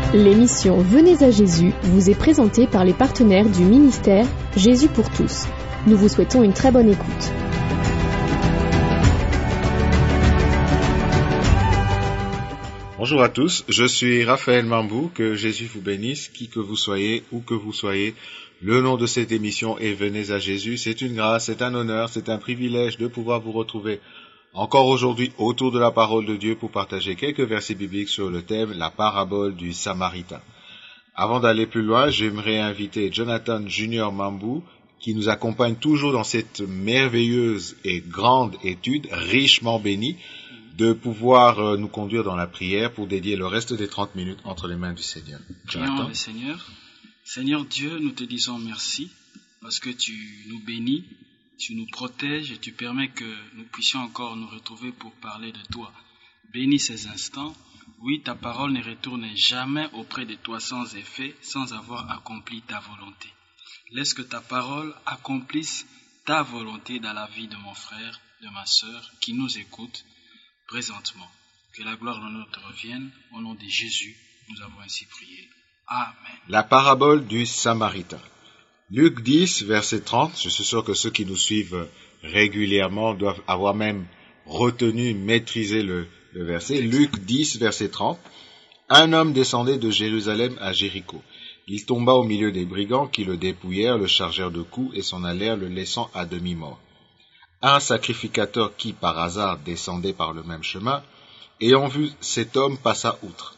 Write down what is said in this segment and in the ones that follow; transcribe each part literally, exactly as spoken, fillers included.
L'émission Venez à Jésus vous est présentée par les partenaires du ministère Jésus pour tous. Nous vous souhaitons une très bonne écoute. Bonjour à tous, je suis Raphaël Mambou, que Jésus vous bénisse, qui que vous soyez, où que vous soyez. Le nom de cette émission est Venez à Jésus. C'est une grâce, c'est un honneur, c'est un privilège de pouvoir vous retrouver encore aujourd'hui autour de la parole de Dieu pour partager quelques versets bibliques sur le thème la parabole du Samaritain. Avant d'aller plus loin, j'aimerais inviter Jonathan Junior Mambou, qui nous accompagne toujours dans cette merveilleuse et grande étude, richement bénie, de pouvoir nous conduire dans la prière pour dédier le reste des trente minutes entre les mains du Seigneur. Prions le Seigneur. Seigneur Dieu, nous te disons merci parce que tu nous bénis, tu nous protèges et tu permets que nous puissions encore nous retrouver pour parler de toi. Bénis ces instants. Oui, ta parole ne retourne jamais auprès de toi sans effet, sans avoir accompli ta volonté. Laisse que ta parole accomplisse ta volonté dans la vie de mon frère, de ma sœur, qui nous écoute présentement. Que la gloire de l'honneur te revienne. Au nom de Jésus, nous avons ainsi prié. Amen. La parabole du Samaritain. Luc dix, verset trente, je suis sûr que ceux qui nous suivent régulièrement doivent avoir même retenu, maîtrisé le, le verset. Luc dix, verset trente. Un homme descendait de Jérusalem à Jéricho. Il tomba au milieu des brigands qui le dépouillèrent, le chargèrent de coups et s'en allèrent, le laissant à demi-mort. Un sacrificateur qui, par hasard, descendait par le même chemin, ayant vu cet homme, passa outre.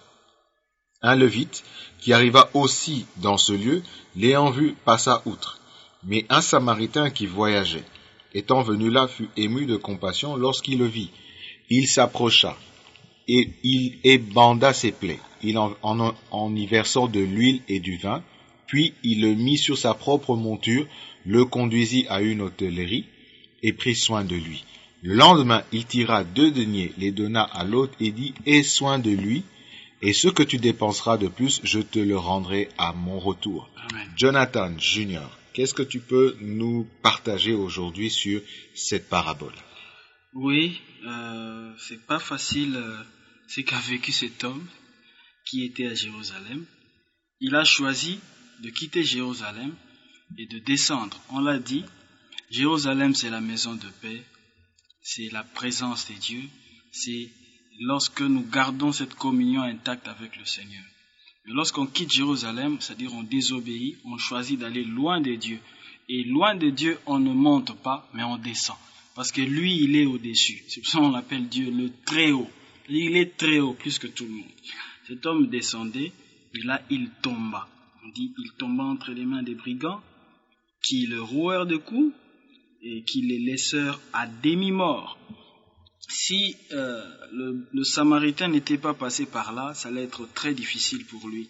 Un Lévite, qui arriva aussi dans ce lieu, l'ayant vu, passa outre. Mais un Samaritain qui voyageait, étant venu là, fut ému de compassion lorsqu'il le vit. Il s'approcha, et il ébanda ses plaies, il en, en, en y versant de l'huile et du vin, puis il le mit sur sa propre monture, le conduisit à une hôtellerie, et prit soin de lui. Le lendemain, il tira deux deniers, les donna à l'hôte et dit, « Aie soin de lui, et ce que tu dépenseras de plus, je te le rendrai à mon retour. » Amen. Jonathan Junior, qu'est-ce que tu peux nous partager aujourd'hui sur cette parabole? Oui, euh, c'est pas facile euh, ce qu'a vécu cet homme qui était à Jérusalem. Il a choisi de quitter Jérusalem et de descendre. On l'a dit, Jérusalem, c'est la maison de paix, c'est la présence de Dieu, c'est lorsque nous gardons cette communion intacte avec le Seigneur. Mais lorsqu'on quitte Jérusalem, c'est-à-dire on désobéit, on choisit d'aller loin de Dieu. Et loin de Dieu, on ne monte pas, mais on descend. Parce que lui, il est au-dessus. C'est pour ça qu'on l'appelle Dieu le Très-Haut. Il est très haut, plus que tout le monde. Cet homme descendait, et là, il tomba. On dit, il tomba entre les mains des brigands, qui le rouèrent de coups, et qui les laissèrent à demi-mort. Si euh, le, le Samaritain n'était pas passé par là, ça allait être très difficile pour lui.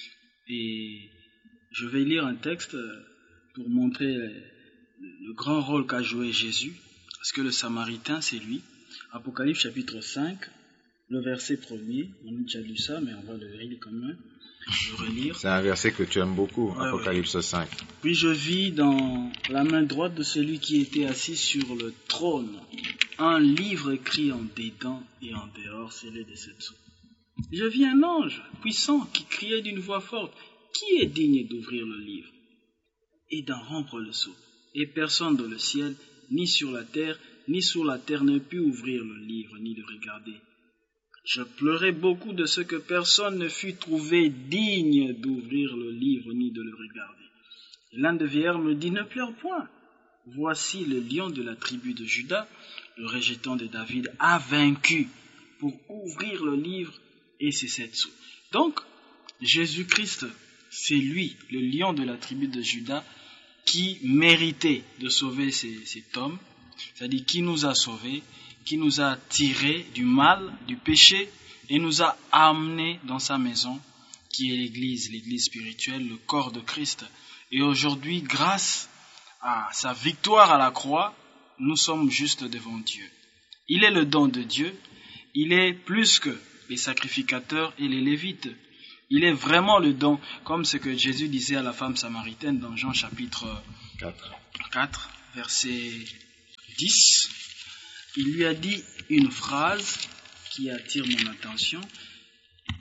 Et je vais lire un texte pour montrer le, le grand rôle qu'a joué Jésus, parce que le Samaritain, c'est lui. Apocalypse chapitre cinq, le verset premier, on a déjà lu ça, mais on va le relire quand même. Le relire. C'est un verset que tu aimes beaucoup, ouais, Apocalypse ouais. cinq. Puis je vis dans la main droite de celui qui était assis sur le trône un livre écrit en dedans et en dehors, scellé de sept sceaux. Je vis un ange puissant qui criait d'une voix forte, « Qui est digne d'ouvrir le livre et d'en rompre le sceau ?» Et personne dans le ciel, ni sur la terre, ni sous la terre ne put ouvrir le livre, ni le regarder. Je pleurais beaucoup de ce que personne ne fut trouvé digne d'ouvrir le livre, ni de le regarder. Et l'un des vieillards me dit, « Ne pleure point. Voici le lion de la tribu de Juda, le rejetant de David, a vaincu pour ouvrir le livre et ses sept sceaux. » Donc, Jésus-Christ, c'est lui, le lion de la tribu de Juda, qui méritait de sauver ces, cet homme, c'est-à-dire qui nous a sauvés, qui nous a tirés du mal, du péché, et nous a amenés dans sa maison, qui est l'Église, l'Église spirituelle, le corps de Christ. Et aujourd'hui, grâce à sa victoire à la croix, nous sommes juste devant Dieu. Il est le don de Dieu, il est plus que les sacrificateurs et les lévites. Il est vraiment le don, comme ce que Jésus disait à la femme samaritaine dans Jean chapitre quatre, verset dix. Il lui a dit une phrase qui attire mon attention.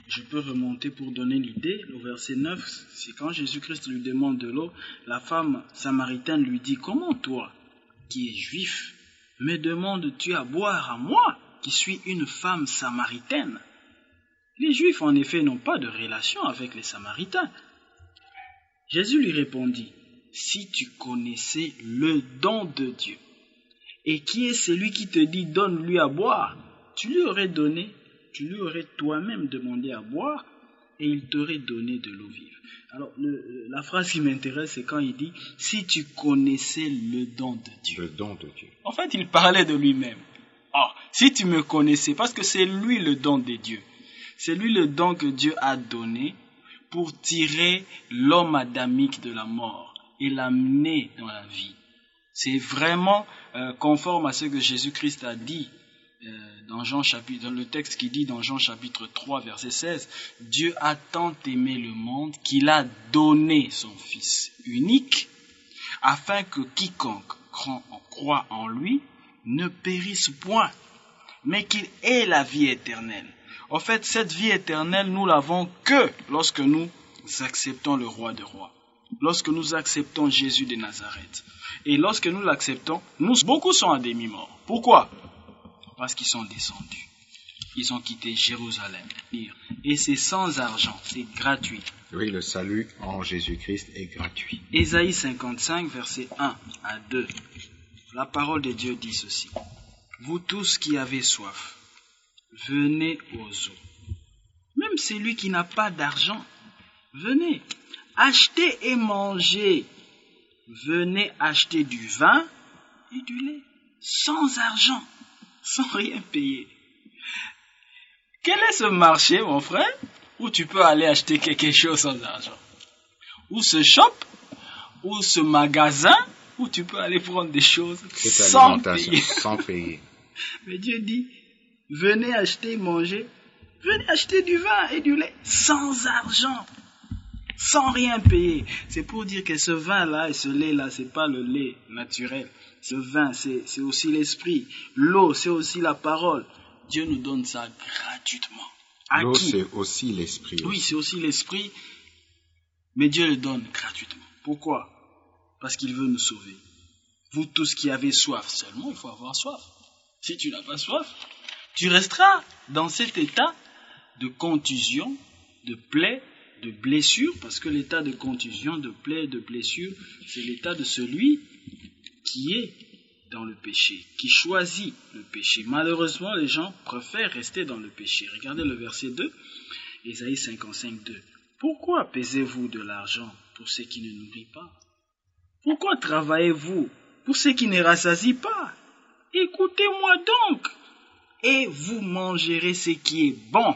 Je peux remonter pour donner l'idée. Au verset neuf, c'est quand Jésus-Christ lui demande de l'eau, la femme samaritaine lui dit, « Comment toi, qui es juif, me demandes-tu à boire à moi, qui suis une femme samaritaine ?» Les Juifs, en effet, n'ont pas de relation avec les Samaritains. Jésus lui répondit, « Si tu connaissais le don de Dieu, et qui est celui qui te dit, donne-lui à boire, tu lui aurais donné, tu lui aurais toi-même demandé à boire, et il t'aurait donné de l'eau vive. » Alors, le, la phrase qui m'intéresse, c'est quand il dit, « Si tu connaissais le don de Dieu. » Le don de Dieu. En fait, il parlait de lui-même. Ah, si tu me connaissais, parce que c'est lui le don de Dieu. C'est lui le don que Dieu a donné pour tirer l'homme adamique de la mort et l'amener dans la vie. C'est vraiment euh, conforme à ce que Jésus-Christ a dit euh, dans, Jean chapitre, dans le texte qui dit dans Jean chapitre trois, verset seize, « Dieu a tant aimé le monde qu'il a donné son Fils unique, afin que quiconque croit en lui ne périsse point, mais qu'il ait la vie éternelle. » En fait, cette vie éternelle, nous l'avons que lorsque nous acceptons le roi des rois, lorsque nous acceptons Jésus de Nazareth. Et lorsque nous l'acceptons, nous, beaucoup sont à demi-mort. Pourquoi? Parce qu'ils sont descendus. Ils ont quitté Jérusalem. Et c'est sans argent, c'est gratuit. Oui, le salut en Jésus-Christ est gratuit. Ésaïe cinquante-cinq, versets un à deux. La parole de Dieu dit ceci. « Vous tous qui avez soif, venez aux eaux. Même celui qui n'a pas d'argent, venez, achetez et mangez. Venez acheter du vin et du lait, sans argent, sans rien payer. » Quel est ce marché, mon frère, où tu peux aller acheter quelque chose sans argent? Ou ce shop, ou ce magasin, où tu peux aller prendre des choses sans payer. sans payer. Mais Dieu dit, venez acheter et manger, venez acheter du vin et du lait, sans argent, sans rien payer. C'est pour dire que ce vin-là et ce lait-là, c'est pas le lait naturel. Ce vin, c'est, c'est aussi l'esprit. L'eau, c'est aussi la parole. Dieu nous donne ça gratuitement. À L'eau, qui? c'est aussi l'esprit. Oui, c'est aussi l'esprit, mais Dieu le donne gratuitement. Pourquoi? Parce qu'il veut nous sauver. Vous tous qui avez soif, seulement il faut avoir soif. Si tu n'as pas soif, tu resteras dans cet état de contusion, de plaie, de blessure, parce que l'état de contusion, de plaie, de blessure, c'est l'état de celui qui est dans le péché, qui choisit le péché. Malheureusement, les gens préfèrent rester dans le péché. Regardez le verset deux, Ésaïe cinquante-cinq, deux. Pourquoi pesez-vous de l'argent pour ceux qui ne nourrissent pas? Pourquoi travaillez-vous pour ceux qui ne rassasient pas? Écoutez-moi donc, et vous mangerez ce qui est bon.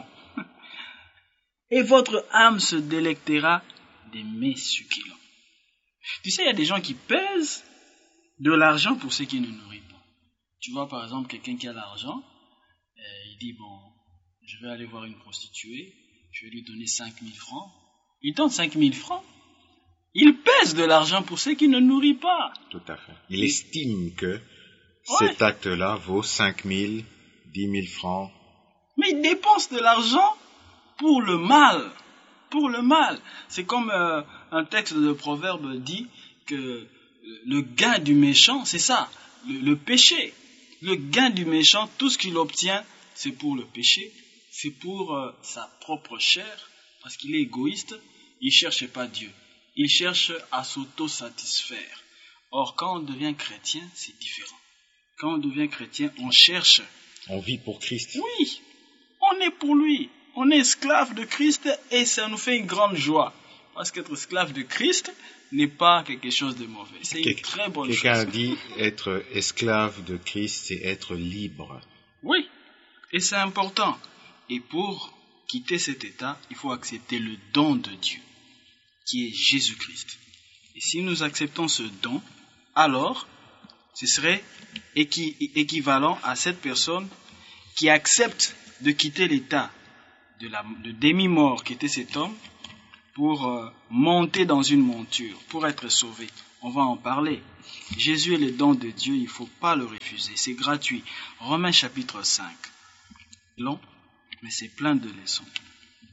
Et votre âme se délectera des mets succulents. Tu sais, il y a des gens qui pèsent de l'argent pour ceux qui ne nourrissent pas. Tu vois, par exemple, quelqu'un qui a l'argent, euh, il dit, bon, je vais aller voir une prostituée, je vais lui donner cinq mille francs. Il donne cinq mille francs. Il pèse de l'argent pour ceux qui ne nourrissent pas. Tout à fait. Il estime que Ouais. cet acte-là vaut cinq mille, dix mille francs. Mais il dépense de l'argent pour le mal. Pour le mal. C'est comme euh, un texte de Proverbe dit que le gain du méchant, c'est ça, le, le péché. Le gain du méchant, tout ce qu'il obtient, c'est pour le péché. C'est pour euh, sa propre chair, parce qu'il est égoïste. Il ne cherche pas Dieu. Il cherche à s'auto-satisfaire. Or, quand on devient chrétien, c'est différent. Quand on devient chrétien, on cherche. On vit pour Christ. Oui, on est pour lui. On est esclave de Christ et ça nous fait une grande joie. Parce qu'être esclave de Christ n'est pas quelque chose de mauvais. C'est une Quelqu'un très bonne quelqu'un a chose. dit être esclave de Christ, c'est être libre. Oui, et c'est important. Et pour quitter cet état, il faut accepter le don de Dieu, qui est Jésus-Christ. Et si nous acceptons ce don, alors ce serait équi- équivalent à cette personne qui accepte de quitter l'état de, la, de demi-mort qui était cet homme pour euh, monter dans une monture, pour être sauvé. On va en parler. Jésus est le don de Dieu, il ne faut pas le refuser, c'est gratuit. Romains chapitre cinq. Long, mais c'est plein de leçons.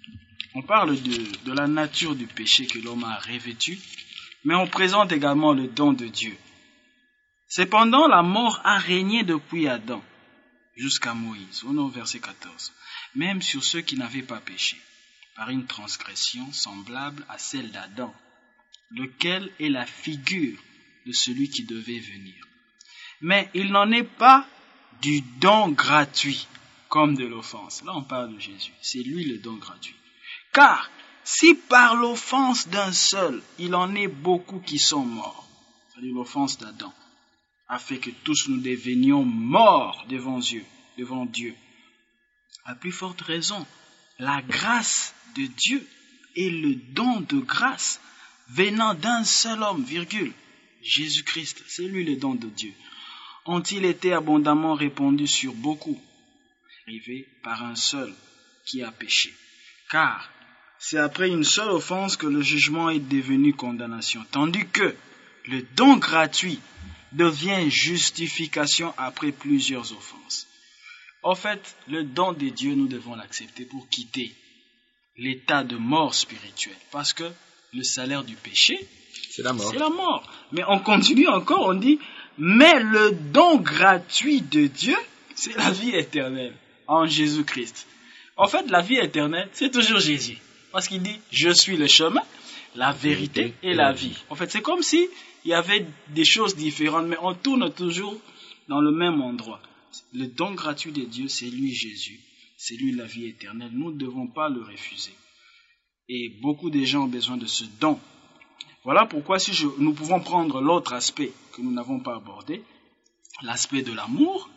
On parle de, de la nature du péché que l'homme a revêtu, mais on présente également le don de Dieu. Cependant, la mort a régné depuis Adam jusqu'à Moïse. On est au verset quatorze. Même sur ceux qui n'avaient pas péché, par une transgression semblable à celle d'Adam, lequel est la figure de celui qui devait venir. Mais il n'en est pas du don gratuit, comme de l'offense. Là, on parle de Jésus. C'est lui le don gratuit. Car, si par l'offense d'un seul, il en est beaucoup qui sont morts, c'est-à-dire l'offense d'Adam, a fait que tous nous devenions morts devant Dieu, devant Dieu. À plus forte raison, la grâce de Dieu et le don de grâce venant d'un seul homme, virgule, Jésus-Christ, c'est lui le don de Dieu, ont-ils été abondamment répandus sur beaucoup, arrivés par un seul qui a péché. Car c'est après une seule offense que le jugement est devenu condamnation, tandis que le don gratuit devient justification après plusieurs offenses. En fait, le don de Dieu, nous devons l'accepter pour quitter l'état de mort spirituelle, parce que le salaire du péché, c'est la mort. C'est la mort. Mais on continue encore, on dit, mais le don gratuit de Dieu, c'est la vie éternelle en Jésus-Christ. En fait, la vie éternelle, c'est toujours Jésus. Parce qu'il dit, je suis le chemin, la vérité et la vie. En fait, c'est comme si il y avait des choses différentes, mais on tourne toujours dans le même endroit. Le don gratuit de Dieu, c'est lui Jésus. C'est lui la vie éternelle. Nous ne devons pas le refuser. Et beaucoup de gens ont besoin de ce don. Voilà pourquoi si je, nous pouvons prendre l'autre aspect que nous n'avons pas abordé, l'aspect de l'amour,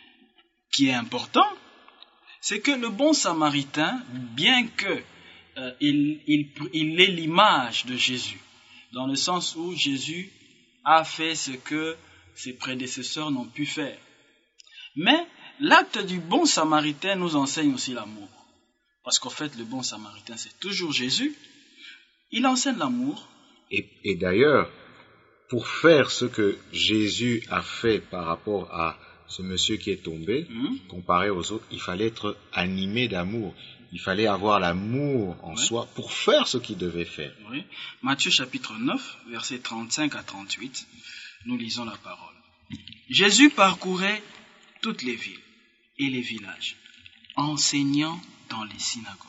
qui est important, c'est que le bon samaritain, bien que euh, il, il, il ait l'image de Jésus, dans le sens où Jésus a fait ce que ses prédécesseurs n'ont pu faire. Mais l'acte du bon samaritain nous enseigne aussi l'amour. Parce qu'en fait, le bon samaritain, c'est toujours Jésus. Il enseigne l'amour. Et, et d'ailleurs, pour faire ce que Jésus a fait par rapport à ce monsieur qui est tombé, mmh. comparé aux autres, il fallait être animé d'amour. Il fallait avoir l'amour en oui. soi pour faire ce qu'il devait faire. Oui. Matthieu chapitre neuf, versets trente-cinq à trente-huit, nous lisons la parole. Jésus parcourait toutes les villes et les villages, enseignant dans les synagogues,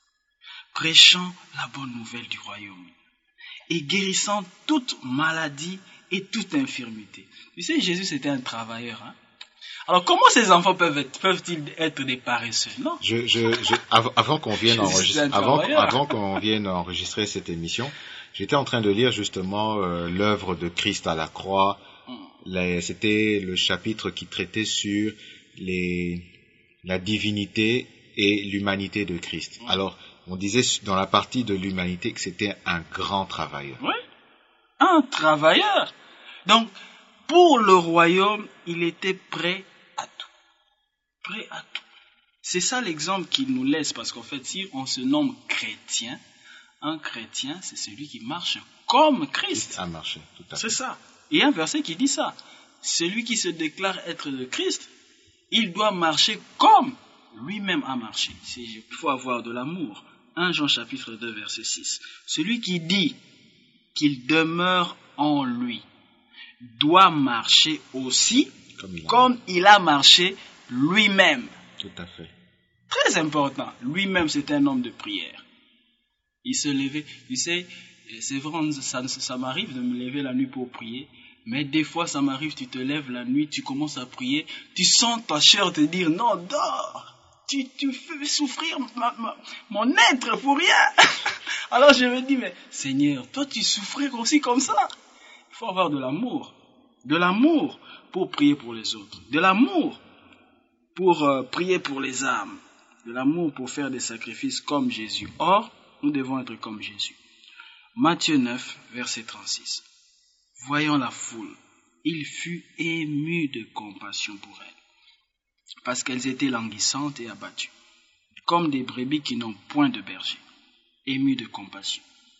prêchant la bonne nouvelle du royaume et guérissant toute maladie et toute infirmité. Tu sais, Jésus c'était un travailleur. Hein? Alors comment ces enfants peuvent être, peuvent-ils être des paresseux? Non. Je, je, je, av- avant qu'on vienne enregistrer, avant, avant qu'on vienne enregistrer cette émission, j'étais en train de lire justement euh, l'œuvre de Christ à la croix. Les, c'était le chapitre qui traitait sur les, la divinité et l'humanité de Christ. Oui. Alors, on disait dans la partie de l'humanité que c'était un grand travailleur. Oui, un travailleur. Donc, pour le royaume, il était prêt à tout. Prêt à tout. C'est ça l'exemple qu'il nous laisse, parce qu'en fait, si on se nomme chrétien, un chrétien, c'est celui qui marche comme Christ. Christ a marché, tout à fait. C'est ça. Il y a un verset qui dit ça. Celui qui se déclare être le Christ, il doit marcher comme lui-même a marché. Il faut avoir de l'amour. premier Jean chapitre deux, verset six. Celui qui dit qu'il demeure en lui doit marcher aussi comme il a, comme il a marché lui-même. Tout à fait. Très important. Lui-même, c'est un homme de prière. Il se levait. Tu sais, c'est vrai, ça, ça m'arrive de me lever la nuit pour prier. Mais des fois, ça m'arrive, tu te lèves la nuit, tu commences à prier, tu sens ta chair te dire, non, dors, tu, tu fais souffrir ma, ma, mon être pour rien. Alors je me dis, mais Seigneur, toi tu souffrais aussi comme ça. Il faut avoir de l'amour, de l'amour pour prier pour les autres, de l'amour pour euh, prier pour les âmes, de l'amour pour faire des sacrifices comme Jésus. Or, nous devons être comme Jésus. Matthieu neuf, verset trente-six. Voyant la foule, il fut ému de compassion pour elles, parce qu'elles étaient languissantes et abattues, comme des brebis qui n'ont point de berger. Ému de compassion.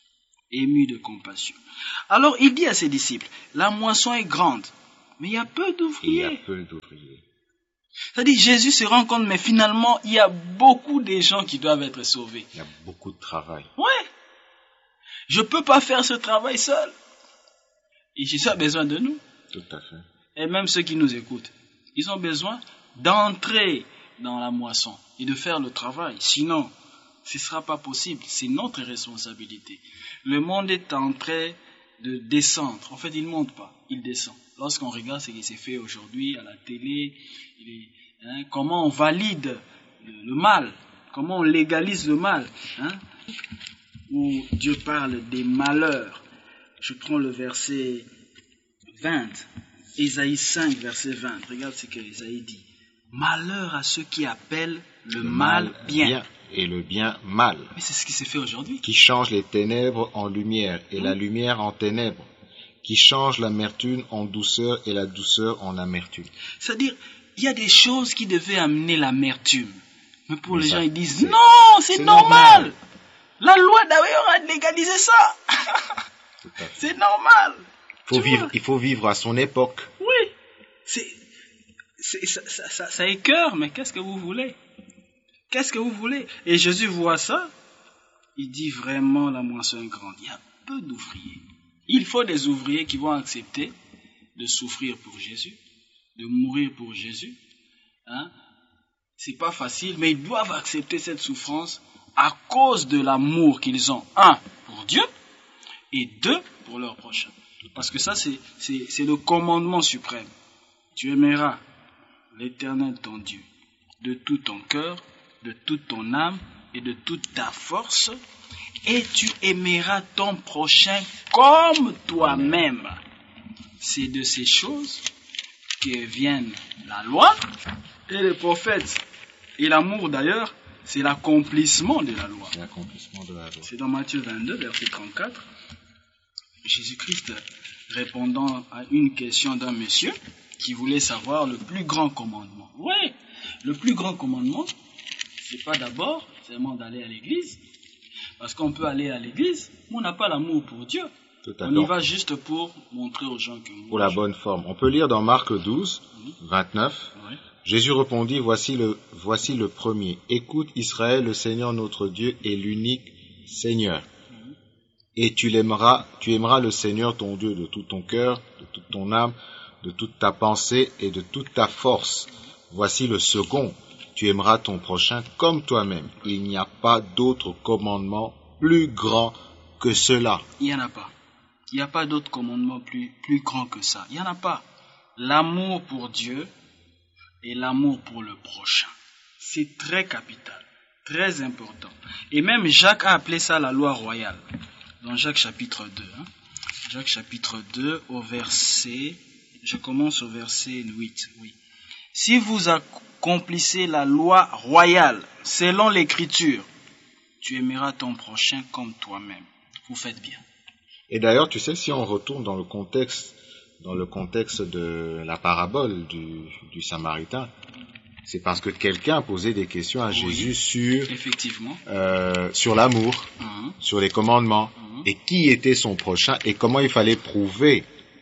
Ému de compassion. Alors il dit à ses disciples, la moisson est grande, mais il y a peu d'ouvriers. Il y a peu d'ouvriers. C'est-à-dire Jésus se rend compte, mais finalement, il y a beaucoup de gens qui doivent être sauvés. Il y a beaucoup de travail. Ouais. Je ne peux pas faire ce travail seul. Et Jésus a besoin de nous. Tout à fait. Et même ceux qui nous écoutent, ils ont besoin d'entrer dans la moisson et de faire le travail. Sinon, ce ne sera pas possible. C'est notre responsabilité. Le monde est en train de descendre. En fait, il ne monte pas, il descend. Lorsqu'on regarde ce qui s'est fait aujourd'hui à la télé, il est, hein, comment on valide le, le mal, comment on légalise le mal, hein, où Dieu parle des malheurs. Je prends le verset vingt, Ésaïe cinq, verset vingt. Regarde ce que Ésaïe dit. Malheur à ceux qui appellent le, le mal, mal bien. bien. Et le bien mal. Mais c'est ce qui s'est fait aujourd'hui. Qui change les ténèbres en lumière et mmh. la lumière en ténèbres. Qui change l'amertume en douceur et la douceur en amertume. C'est-à-dire, il y a des choses qui devaient amener l'amertume. Mais pour Mais les ça, gens, ils disent, non, c'est, c'est normal. normal. La loi d'ailleurs a légalisé ça. C'est normal. Faut vivre, il faut vivre à son époque. Oui. C'est, c'est, ça, ça, ça, ça écœure, mais qu'est-ce que vous voulez? Qu'est-ce que vous voulez? Et Jésus voit ça. Il dit vraiment la moisson est grande. Il y a peu d'ouvriers. Il faut des ouvriers qui vont accepter de souffrir pour Jésus, de mourir pour Jésus. Hein? C'est pas facile, mais ils doivent accepter cette souffrance à cause de l'amour qu'ils ont. Un, pour Dieu, et deux, pour leur prochain. Parce que ça, c'est, c'est, c'est le commandement suprême. Tu aimeras l'Éternel ton Dieu de tout ton cœur, de toute ton âme et de toute ta force, et tu aimeras ton prochain comme toi-même. C'est de ces choses que viennent la loi et les prophètes. Et l'amour d'ailleurs, c'est l'accomplissement de la loi. C'est l'accomplissement de la loi. C'est dans Matthieu vingt-deux, verset trente-quatre. Jésus-Christ répondant à une question d'un monsieur qui voulait savoir le plus grand commandement. Oui, le plus grand commandement, c'est pas d'abord seulement d'aller à l'église, parce qu'on peut aller à l'église, mais on n'a pas l'amour pour Dieu. On y va juste pour montrer aux gens que... Pour la bonne forme. On peut lire dans Marc douze, vingt-neuf. Oui. Jésus répondit, voici le, voici le premier. Écoute Israël, le Seigneur notre Dieu est l'unique Seigneur. Mm-hmm. Et tu l'aimeras, tu aimeras le Seigneur ton Dieu de tout ton cœur, de toute ton âme, de toute ta pensée et de toute ta force. Voici le second. Tu aimeras ton prochain comme toi-même. Il n'y a pas d'autre commandement plus grand que cela. Il n'y en a pas. Il n'y a pas d'autre commandement plus, plus grand que ça. Il n'y en a pas. L'amour pour Dieu et l'amour pour le prochain. C'est très capital, très important. Et même Jacques a appelé ça la loi royale. Dans Jacques chapitre deux. Hein. Jacques chapitre deux au verset... Je commence au verset huit. Oui. Si vous accomplissez la loi royale selon l'écriture, tu aimeras ton prochain comme toi-même. Vous faites bien. Et d'ailleurs, tu sais, si on retourne dans le contexte, dans le contexte de la parabole du, du Samaritain, c'est parce que quelqu'un a posé des questions à oui, Jésus sur, effectivement. Euh, sur l'amour, uh-huh. sur les commandements, uh-huh. et qui était son prochain et comment il fallait prouver.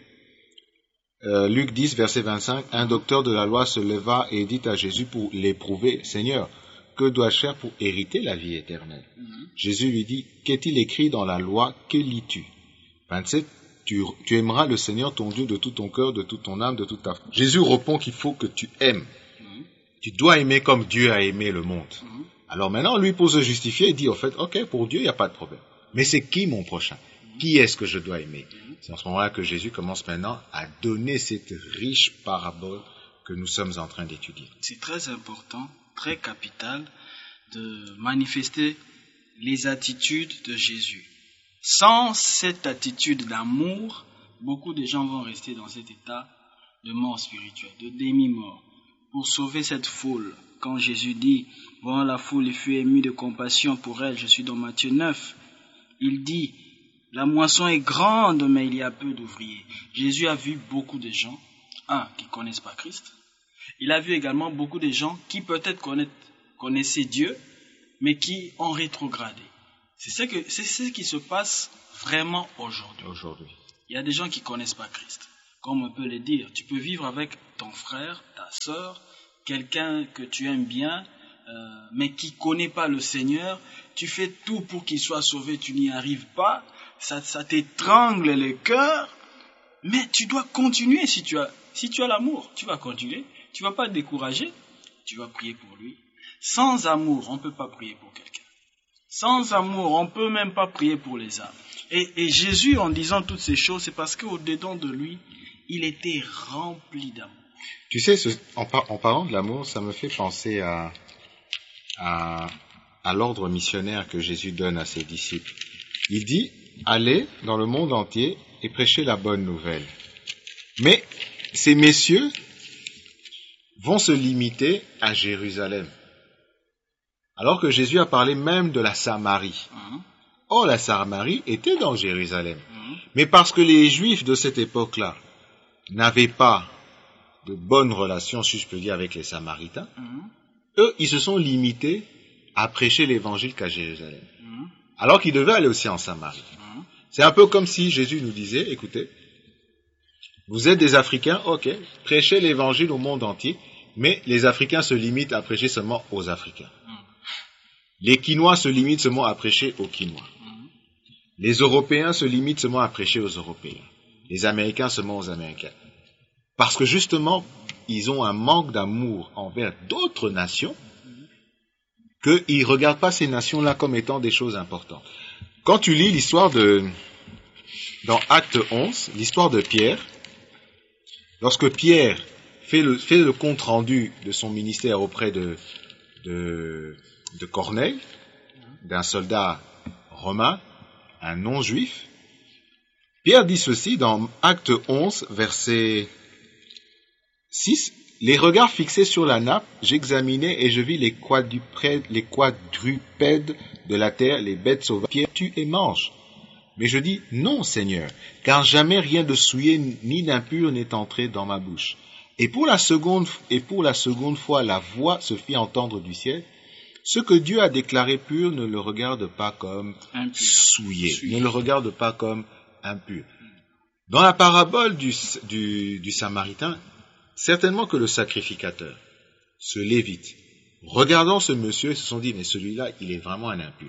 Euh, Luc dix, verset vingt-cinq, un docteur de la loi se leva et dit à Jésus pour l'éprouver, Seigneur, que dois-je faire pour hériter la vie éternelle? Mm-hmm. Jésus lui dit, qu'est-il écrit dans la loi? Que lis-tu? vingt-sept, tu, tu aimeras le Seigneur ton Dieu de tout ton cœur, de toute ton âme, de toute ta force. Jésus répond qu'il faut que tu aimes. Mm-hmm. Tu dois aimer comme Dieu a aimé le monde. Mm-hmm. Alors maintenant, lui, pour se justifier, il dit, au fait, ok, pour Dieu, il n'y a pas de problème. Mais c'est qui mon prochain? Mm-hmm. Qui est-ce que je dois aimer? C'est en ce moment-là que Jésus commence maintenant à donner cette riche parabole que nous sommes en train d'étudier. C'est très important, très capital, de manifester les attitudes de Jésus. Sans cette attitude d'amour, beaucoup de gens vont rester dans cet état de mort spirituelle, de demi-mort. Pour sauver cette foule, quand Jésus dit « Voyant la foule, il fut ému de compassion pour elle », je suis dans Matthieu neuf, il dit « La moisson est grande, mais il y a peu d'ouvriers. » Jésus a vu beaucoup de gens, un, qui ne connaissent pas Christ. Il a vu également beaucoup de gens qui peut-être connaissaient Dieu, mais qui ont rétrogradé. C'est ce, que, c'est ce qui se passe vraiment aujourd'hui. Aujourd'hui. Il y a des gens qui ne connaissent pas Christ. Comme on peut le dire, tu peux vivre avec ton frère, ta sœur, quelqu'un que tu aimes bien, euh, mais qui ne connaît pas le Seigneur, tu fais tout pour qu'il soit sauvé, tu n'y arrives pas, ça, ça t'étrangle le cœur, mais tu dois continuer si tu as, si tu as l'amour, tu vas continuer, tu ne vas pas te décourager, tu vas prier pour lui. Sans amour, on ne peut pas prier pour quelqu'un. Sans amour, on ne peut même pas prier pour les âmes. Et, et Jésus, en disant toutes ces choses, c'est parce qu'au-dedans de lui, il était rempli d'amour. Tu sais, ce, en, par, en parlant de l'amour, ça me fait penser à, à, à l'ordre missionnaire que Jésus donne à ses disciples. Il dit, allez dans le monde entier et prêchez la bonne nouvelle. Mais ces messieurs vont se limiter à Jérusalem. Alors que Jésus a parlé même de la Samarie. Mmh. Or, la Samarie était dans Jérusalem. Mmh. Mais parce que les Juifs de cette époque-là n'avaient pas de bonnes relations, si je peux dire, avec les Samaritains, mmh. eux, ils se sont limités à prêcher l'évangile qu'à Jérusalem. Mmh. Alors qu'ils devaient aller aussi en Samarie. Mmh. C'est un peu comme si Jésus nous disait, écoutez, vous êtes des Africains, ok, prêchez l'évangile au monde entier, mais les Africains se limitent à prêcher seulement aux Africains. Les Quinois se limitent seulement à prêcher aux Quinois. Les Européens se limitent seulement à prêcher aux Européens. Les Américains seulement aux Américains. Parce que justement, ils ont un manque d'amour envers d'autres nations, qu'ils ne regardent pas ces nations-là comme étant des choses importantes. Quand tu lis l'histoire de, dans Acte onze, l'histoire de Pierre, lorsque Pierre fait le, fait le compte-rendu de son ministère auprès de, de, de Corneille, d'un soldat romain, un non-juif, Pierre dit ceci dans Acte onze, verset six, « Les regards fixés sur la nappe, j'examinais et je vis les quadrupèdes, les quadrupèdes de la terre, les bêtes sauvages, Pierre tue et mange. Mais je dis, non, Seigneur, car jamais rien de souillé ni d'impur n'est entré dans ma bouche. Et pour la seconde, et pour la seconde fois, la voix se fit entendre du ciel. Ce que Dieu a déclaré pur, ne le regarde pas comme souillé, souillé, ne le regarde pas comme impur. » Dans la parabole du, du, du Samaritain, certainement que le sacrificateur, ce Lévite, regardant ce monsieur, ils se sont dit, mais celui-là, il est vraiment un impur.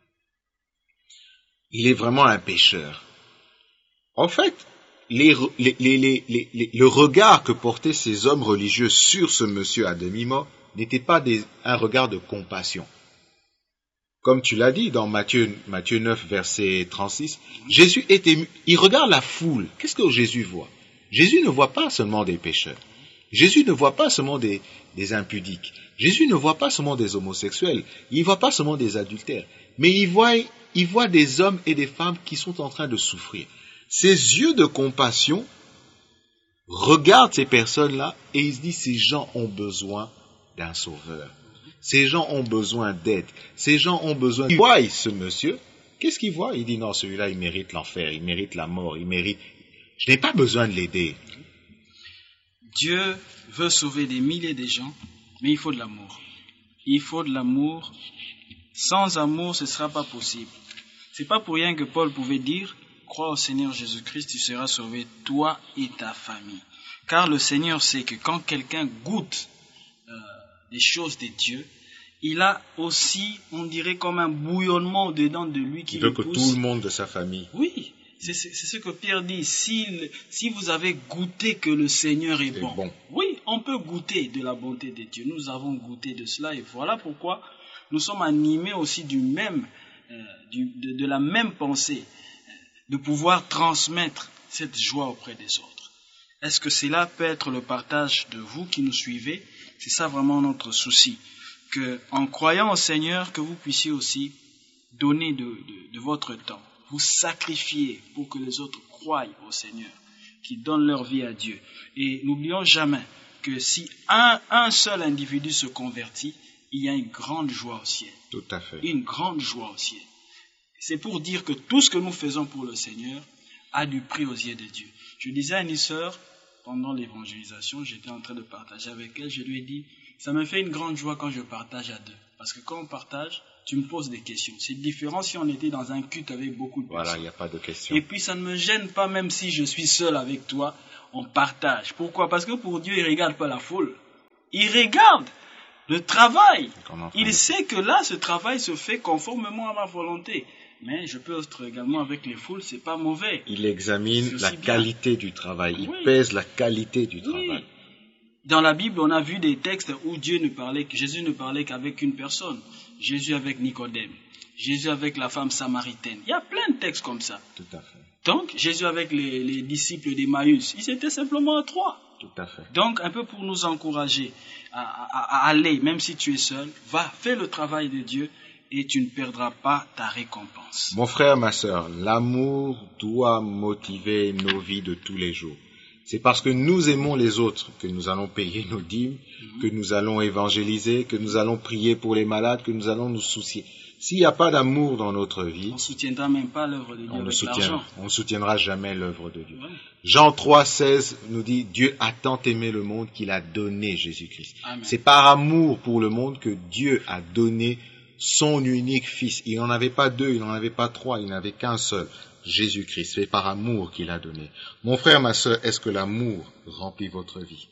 Il est vraiment un pécheur. En fait, les, les, les, les, les, le regard que portaient ces hommes religieux sur ce monsieur à demi-mort n'était pas des, un regard de compassion. Comme tu l'as dit dans Matthieu, Matthieu neuf, verset trente-six, Jésus est ému, il regarde la foule. Qu'est-ce que Jésus voit? Jésus ne voit pas seulement des pécheurs. Jésus ne voit pas seulement des, des impudiques. Jésus ne voit pas seulement des homosexuels. Il ne voit pas seulement des adultères. Mais il voit, il voit des hommes et des femmes qui sont en train de souffrir. Ses yeux de compassion regardent ces personnes-là et il se dit, ces gens ont besoin d'un sauveur. Ces gens ont besoin d'aide. Ces gens ont besoin... Il voit ce monsieur. Qu'est-ce qu'il voit? Il dit, non, celui-là, il mérite l'enfer, il mérite la mort, il mérite... Je n'ai pas besoin de l'aider. Dieu veut sauver des milliers de gens, mais il faut de l'amour. Il faut de l'amour. Sans amour, ce ne sera pas possible. C'est pas pour rien que Paul pouvait dire, crois au Seigneur Jésus-Christ, tu seras sauvé, toi et ta famille. Car le Seigneur sait que quand quelqu'un goûte euh, des choses de Dieu, il a aussi, on dirait, comme un bouillonnement dedans de lui qui il veut le que pousse. Tout le monde de sa famille. Oui. C'est, c'est, c'est ce que Pierre dit, si, si vous avez goûté que le Seigneur est bon. bon. Oui, on peut goûter de la bonté de Dieu. Nous avons goûté de cela et voilà pourquoi nous sommes animés aussi du même, euh, du, de, de la même pensée, de pouvoir transmettre cette joie auprès des autres. Est-ce que cela peut être le partage de vous qui nous suivez? C'est ça vraiment notre souci. Que, en croyant au Seigneur, que vous puissiez aussi donner de, de, de votre temps. Vous sacrifiez pour que les autres croient au Seigneur, qui donnent leur vie à Dieu. Et n'oublions jamais que si un, un seul individu se convertit, il y a une grande joie au ciel. Tout à fait. Une grande joie au ciel. C'est pour dire que tout ce que nous faisons pour le Seigneur a du prix aux yeux de Dieu. Je disais à une sœur, pendant l'évangélisation, j'étais en train de partager avec elle, je lui ai dit, ça me fait une grande joie quand je partage à deux. Parce que quand on partage, tu me poses des questions. C'est différent si on était dans un culte avec beaucoup de personnes. Voilà, il n'y a pas de questions. Et puis ça ne me gêne pas même si je suis seul avec toi, on partage. Pourquoi? Parce que pour Dieu, il ne regarde pas la foule. Il regarde le travail. Il de... sait que là, ce travail se fait conformément à ma volonté. Mais je peux être également avec les foules, c'est pas mauvais. Il examine la qualité bien. du travail. Il oui. pèse la qualité du oui. travail. Dans la Bible, on a vu des textes où Dieu ne parlait, Jésus ne parlait qu'avec une personne. Jésus avec Nicodème. Jésus avec la femme samaritaine. Il y a plein de textes comme ça. Tout à fait. Donc, Jésus avec les, les disciples d'Emmaüs, ils étaient simplement à trois. Tout à fait. Donc, un peu pour nous encourager à, à, à aller, même si tu es seul, va, fais le travail de Dieu et tu ne perdras pas ta récompense. Mon frère, ma sœur, l'amour doit motiver nos vies de tous les jours. C'est parce que nous aimons les autres que nous allons payer nos dîmes, mm-hmm. que nous allons évangéliser, que nous allons prier pour les malades, que nous allons nous soucier. S'il n'y a pas d'amour dans notre vie, on ne soutiendra même pas l'œuvre de Dieu on avec ne l'argent. On ne soutiendra jamais l'œuvre de Dieu. Ouais. Jean trois, seize nous dit, Dieu a tant aimé le monde qu'il a donné Jésus-Christ. Amen. C'est par amour pour le monde que Dieu a donné son unique fils. Il n'en avait pas deux, il n'en avait pas trois, il n'avait qu'un seul. Jésus-Christ, c'est par amour qu'il a donné. Mon frère, ma sœur, est-ce que l'amour remplit votre vie?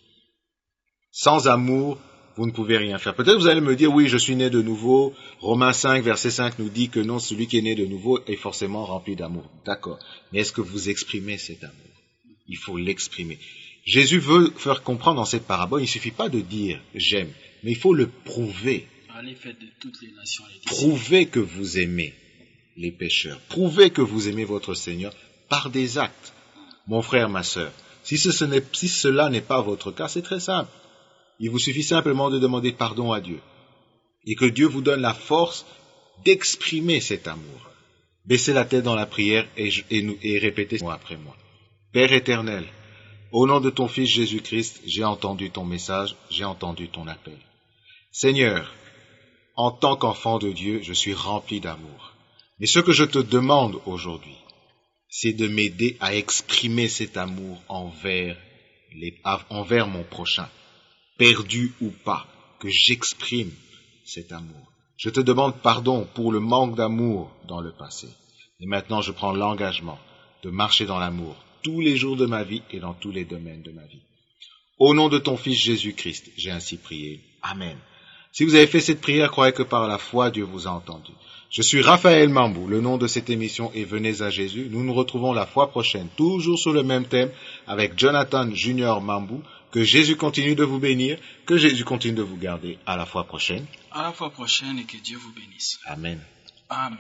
Sans amour, vous ne pouvez rien faire. Peut-être vous allez me dire, oui, je suis né de nouveau. Romains cinq, verset cinq nous dit que non, celui qui est né de nouveau est forcément rempli d'amour. D'accord. Mais est-ce que vous exprimez cet amour? Il faut l'exprimer. Jésus veut faire comprendre dans cette parabole, il ne suffit pas de dire j'aime, mais il faut le prouver. Allez, faites de toutes les nations les disciples. Prouvez que vous aimez les pécheurs. Prouvez que vous aimez votre Seigneur par des actes. Mon frère, ma sœur, si, ce, ce n'est, si cela n'est pas votre cas, c'est très simple. Il vous suffit simplement de demander pardon à Dieu. Et que Dieu vous donne la force d'exprimer cet amour. Baissez la tête dans la prière et, et, et répétez moi après moi. Père éternel, au nom de ton Fils Jésus-Christ, j'ai entendu ton message, j'ai entendu ton appel. Seigneur, en tant qu'enfant de Dieu, je suis rempli d'amour. Mais ce que je te demande aujourd'hui, c'est de m'aider à exprimer cet amour envers, les, envers mon prochain, perdu ou pas, que j'exprime cet amour. Je te demande pardon pour le manque d'amour dans le passé. Et maintenant, je prends l'engagement de marcher dans l'amour tous les jours de ma vie et dans tous les domaines de ma vie. Au nom de ton Fils Jésus-Christ, j'ai ainsi prié. Amen. Si vous avez fait cette prière, croyez que par la foi, Dieu vous a entendu. Je suis Raphaël Mambou, le nom de cette émission est Venez à Jésus. Nous nous retrouvons la fois prochaine, toujours sur le même thème, avec Jonathan Junior Mambou. Que Jésus continue de vous bénir, que Jésus continue de vous garder. À la fois prochaine. À la fois prochaine et que Dieu vous bénisse. Amen. Amen.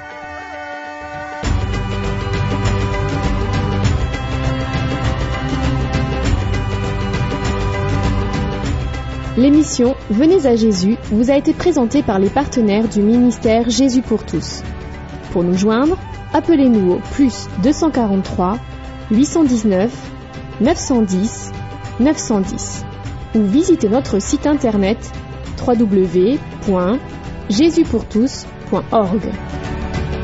L'émission Venez à Jésus vous a été présentée par les partenaires du ministère Jésus pour tous. Pour nous joindre, appelez-nous au plus deux cent quarante-trois, huit cent dix-neuf, neuf cent dix, neuf cent dix ou visitez notre site internet w w w point jésus pour tous point org.